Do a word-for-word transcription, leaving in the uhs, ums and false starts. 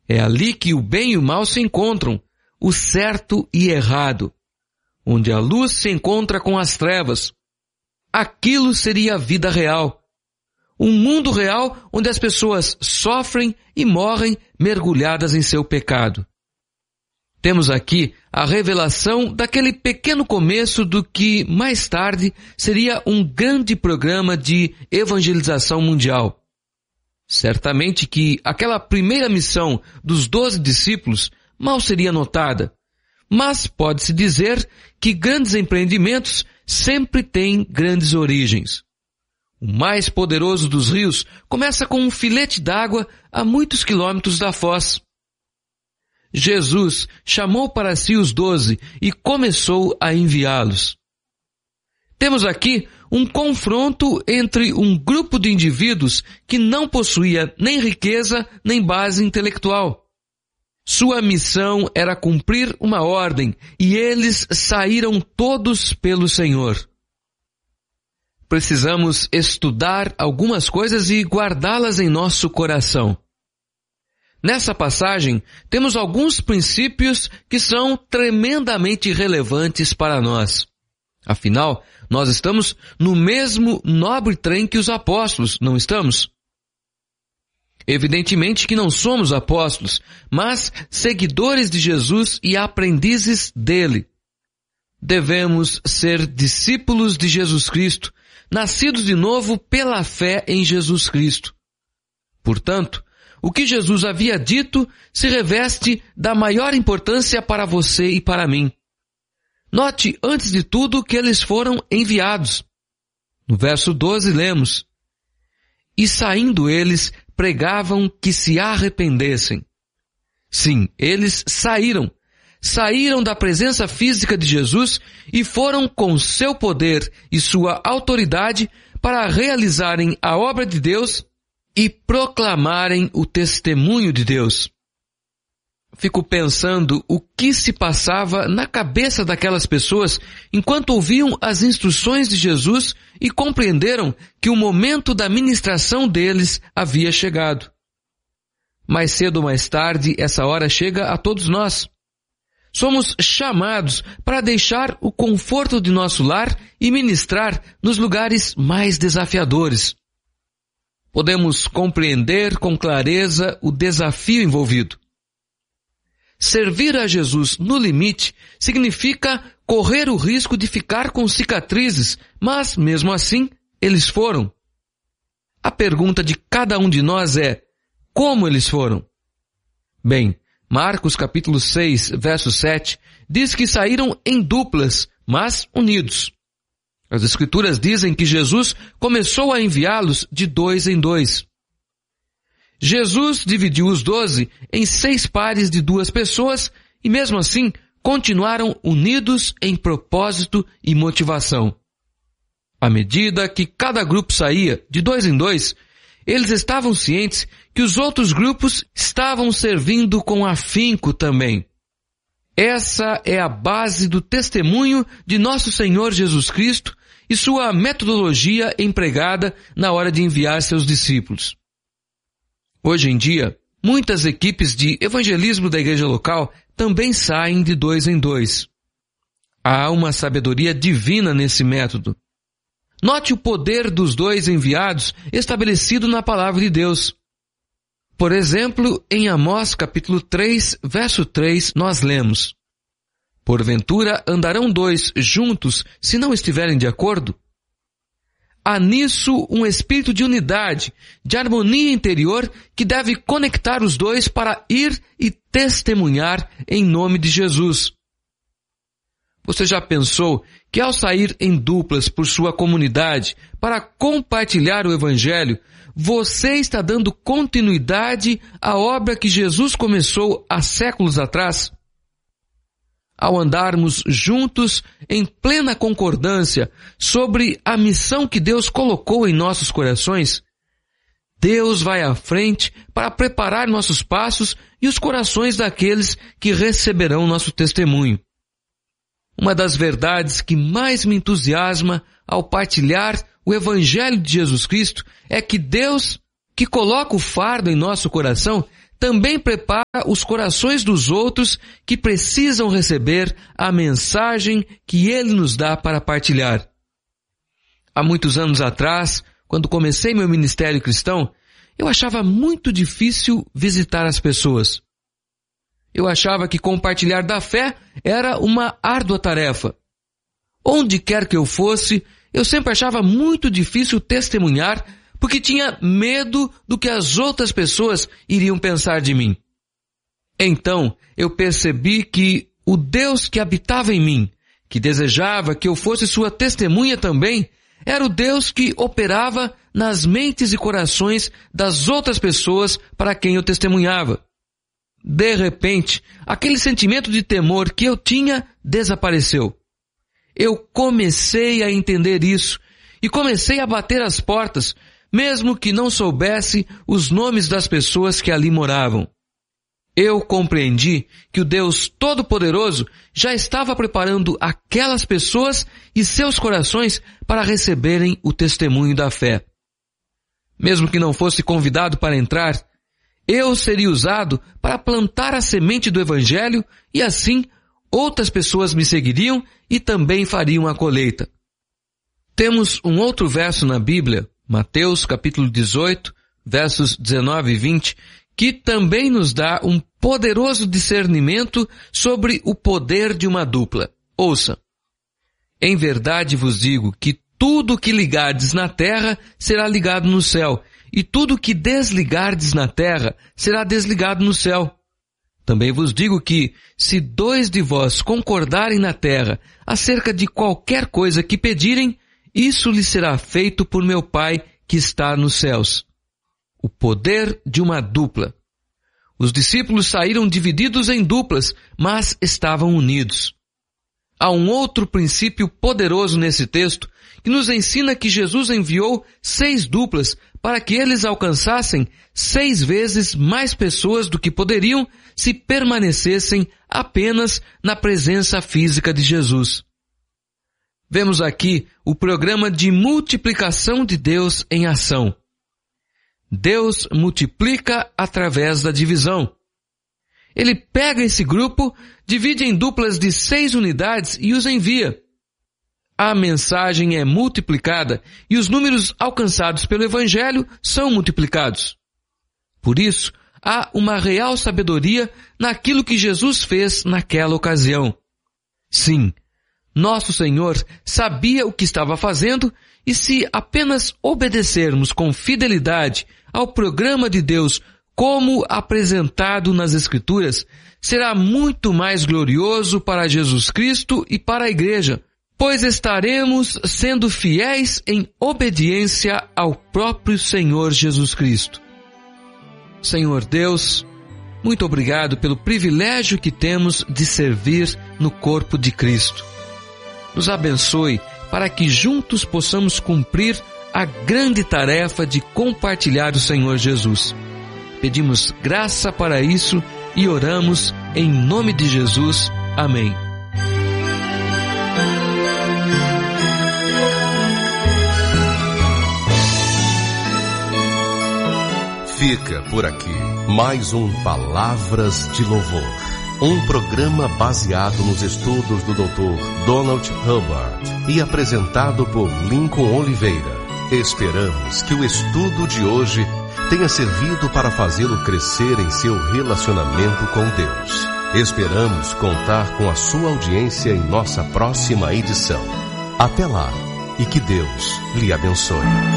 É ali que o bem e o mal se encontram, o certo e errado, onde a luz se encontra com as trevas. Aquilo seria a vida real. Um mundo real onde as pessoas sofrem e morrem mergulhadas em seu pecado. Temos aqui a revelação daquele pequeno começo do que, mais tarde, seria um grande programa de evangelização mundial. Certamente que aquela primeira missão dos doze discípulos mal seria notada, mas pode-se dizer que grandes empreendimentos sempre têm grandes origens. O mais poderoso dos rios começa com um filete d'água a muitos quilômetros da foz. Jesus chamou para si os doze e começou a enviá-los. Temos aqui um confronto entre um grupo de indivíduos que não possuía nem riqueza nem base intelectual. Sua missão era cumprir uma ordem e eles saíram todos pelo Senhor. Precisamos estudar algumas coisas e guardá-las em nosso coração. Nessa passagem, temos alguns princípios que são tremendamente relevantes para nós. Afinal, nós estamos no mesmo nobre trem que os apóstolos, não estamos? Evidentemente que não somos apóstolos, mas seguidores de Jesus e aprendizes dele. Devemos ser discípulos de Jesus Cristo, nascidos de novo pela fé em Jesus Cristo. Portanto, o que Jesus havia dito se reveste da maior importância para você e para mim. Note, antes de tudo, que eles foram enviados. No verso doze lemos: E saindo eles, pregavam que se arrependessem. Sim, eles saíram. Saíram da presença física de Jesus e foram com seu poder e sua autoridade para realizarem a obra de Deus e proclamarem o testemunho de Deus. Fico pensando o que se passava na cabeça daquelas pessoas enquanto ouviam as instruções de Jesus e compreenderam que o momento da ministração deles havia chegado. Mais cedo ou mais tarde, essa hora chega a todos nós. Somos chamados para deixar o conforto de nosso lar e ministrar nos lugares mais desafiadores. Podemos compreender com clareza o desafio envolvido. Servir a Jesus no limite significa correr o risco de ficar com cicatrizes, mas, mesmo assim, eles foram. A pergunta de cada um de nós é: como eles foram? Bem, Marcos capítulo seis, verso sete, diz que saíram em duplas, mas unidos. As Escrituras dizem que Jesus começou a enviá-los de dois em dois. Jesus dividiu os doze em seis pares de duas pessoas e, mesmo assim, continuaram unidos em propósito e motivação. À medida que cada grupo saía de dois em dois, eles estavam cientes que os outros grupos estavam servindo com afinco também. Essa é a base do testemunho de nosso Senhor Jesus Cristo e sua metodologia empregada na hora de enviar seus discípulos. Hoje em dia, muitas equipes de evangelismo da igreja local também saem de dois em dois. Há uma sabedoria divina nesse método. Note o poder dos dois enviados estabelecido na palavra de Deus. Por exemplo, em Amós capítulo três, verso três, nós lemos: Porventura andarão dois juntos se não estiverem de acordo? Há nisso um espírito de unidade, de harmonia interior que deve conectar os dois para ir e testemunhar em nome de Jesus. Você já pensou que ao sair em duplas por sua comunidade para compartilhar o Evangelho, você está dando continuidade à obra que Jesus começou há séculos atrás? Ao andarmos juntos em plena concordância sobre a missão que Deus colocou em nossos corações, Deus vai à frente para preparar nossos passos e os corações daqueles que receberão nosso testemunho. Uma das verdades que mais me entusiasma ao partilhar o Evangelho de Jesus Cristo é que Deus, que coloca o fardo em nosso coração, também prepara os corações dos outros que precisam receber a mensagem que Ele nos dá para partilhar. Há muitos anos atrás, quando comecei meu ministério cristão, eu achava muito difícil visitar as pessoas. Eu achava que compartilhar da fé era uma árdua tarefa. Onde quer que eu fosse, eu sempre achava muito difícil testemunhar, porque tinha medo do que as outras pessoas iriam pensar de mim. Então, eu percebi que o Deus que habitava em mim, que desejava que eu fosse sua testemunha também, era o Deus que operava nas mentes e corações das outras pessoas para quem eu testemunhava. De repente, aquele sentimento de temor que eu tinha desapareceu. Eu comecei a entender isso e comecei a bater as portas, mesmo que não soubesse os nomes das pessoas que ali moravam. Eu compreendi que o Deus Todo-Poderoso já estava preparando aquelas pessoas e seus corações para receberem o testemunho da fé. Mesmo que não fosse convidado para entrar, eu seria usado para plantar a semente do Evangelho e assim outras pessoas me seguiriam e também fariam a colheita. Temos um outro verso na Bíblia, Mateus capítulo dezoito, versos dezenove e vinte, que também nos dá um poderoso discernimento sobre o poder de uma dupla. Ouça: em verdade vos digo que tudo que ligardes na terra será ligado no céu, e tudo que desligardes na terra será desligado no céu. Também vos digo que, se dois de vós concordarem na terra acerca de qualquer coisa que pedirem, isso lhes será feito por meu Pai que está nos céus. O poder de uma dupla. Os discípulos saíram divididos em duplas, mas estavam unidos. Há um outro princípio poderoso nesse texto que nos ensina que Jesus enviou seis duplas para que eles alcançassem seis vezes mais pessoas do que poderiam se permanecessem apenas na presença física de Jesus. Vemos aqui o programa de multiplicação de Deus em ação. Deus multiplica através da divisão. Ele pega esse grupo, divide em duplas de seis unidades e os envia. A mensagem é multiplicada e os números alcançados pelo Evangelho são multiplicados. Por isso, há uma real sabedoria naquilo que Jesus fez naquela ocasião. Sim, nosso Senhor sabia o que estava fazendo e se apenas obedecermos com fidelidade ao programa de Deus como apresentado nas Escrituras, será muito mais glorioso para Jesus Cristo e para a Igreja, pois estaremos sendo fiéis em obediência ao próprio Senhor Jesus Cristo. Senhor Deus, muito obrigado pelo privilégio que temos de servir no corpo de Cristo. Nos abençoe para que juntos possamos cumprir a grande tarefa de compartilhar o Senhor Jesus. Pedimos graça para isso e oramos em nome de Jesus. Amém. Fica por aqui mais um Palavras de Louvor, um programa baseado nos estudos do doutor Donald Hubbard e apresentado por Lincoln Oliveira. Esperamos que o estudo de hoje tenha servido para fazê-lo crescer em seu relacionamento com Deus. Esperamos contar com a sua audiência em nossa próxima edição. Até lá e que Deus lhe abençoe.